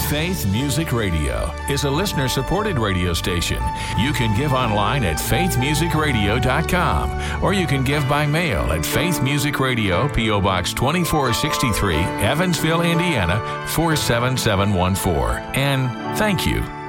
Faith Music Radio is a listener-supported radio station. You can give online at faithmusicradio.com, or you can give by mail at Faith Music Radio, P.O. Box 2463, Evansville, Indiana, 47714. And thank you